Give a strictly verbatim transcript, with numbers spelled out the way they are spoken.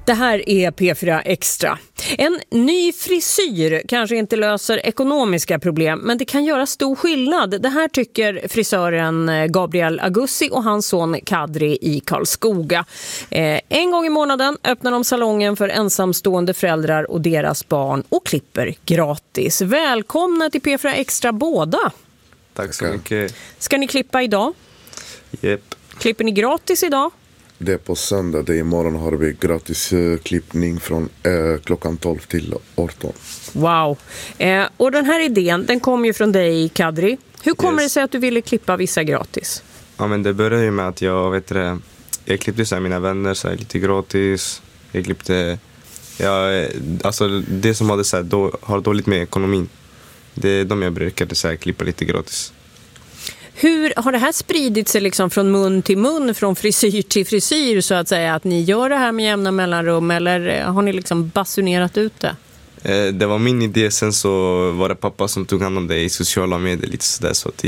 Det här är P fyra Extra. En ny frisyr kanske inte löser ekonomiska problem, men det kan göra stor skillnad. Det här tycker frisören Gabriel Agussi och hans son Kadri i Karlskoga. Eh, en gång i månaden öppnar de salongen för ensamstående föräldrar och deras barn och klipper gratis. Välkomna till P fyra Extra båda. Tack så mycket. Ska ni klippa idag? Yep. Klipper ni gratis idag? Det är på söndag, det är imorgon har vi gratis uh, klippning från uh, klockan tolv till arton. Wow. Eh, och den här idén, den kom ju från dig, Kadri. Hur kommer Yes. det sig att du ville klippa vissa gratis? Ja, men det började ju med att jag vet det, jag klippte så här mina vänner så här, lite gratis. Jag klippte ja, alltså det som hade så här, då, har dåligt med ekonomin. Det är de jag brukade så här, klippa lite gratis. Hur har det här spridit sig liksom från mun till mun, från frisyr till frisyr så att säga, att ni gör det här med jämna mellanrum, eller har ni liksom basunerat ut det? Eh, det var min idé, sen så var det pappa som tog hand om det i sociala medier lite sådär, så att